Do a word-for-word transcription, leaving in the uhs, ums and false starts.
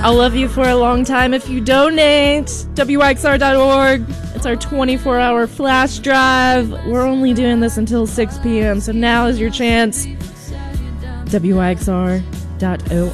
I'll love you for a long time if you donate. W X R dot org. It's our twenty-four hour flash drive. We're only doing this until six p.m., so now is your chance. W X R dot org.